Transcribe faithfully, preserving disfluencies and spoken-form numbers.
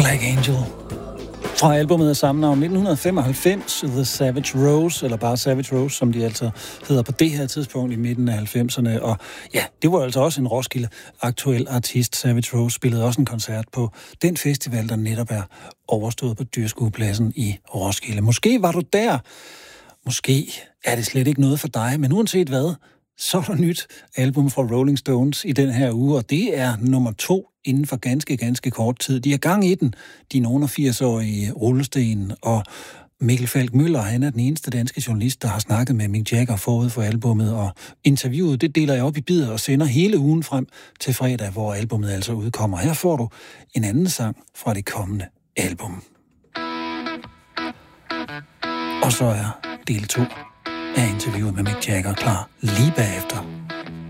Black Angel. Fra albumet af samme navn nitten femoghalvfems, The Savage Rose, eller bare Savage Rose, som de altså hedder på det her tidspunkt i midten af halvfemserne. Og ja, det var altså også en Roskilde-aktuel artist. Savage Rose spillede også en koncert på den festival, der netop er overstået på Dyrskuepladsen i Roskilde. Måske var du der. Måske er det slet ikke noget for dig, men uanset hvad, så er der nyt album fra Rolling Stones i den her uge, og det er nummer to inden for ganske, ganske kort tid. De er gang i den, de nogle firs-årige rullesten, og Mikkel Falk Møller, han er den eneste danske journalist, der har snakket med Mick Jagger forud for albummet, og interviewet, det deler jeg op i bidder og sender hele ugen frem til fredag, hvor albummet altså udkommer. Her får du en anden sang fra det kommende album. Og så er del to af interviewet med Mick Jagger klar lige bagefter.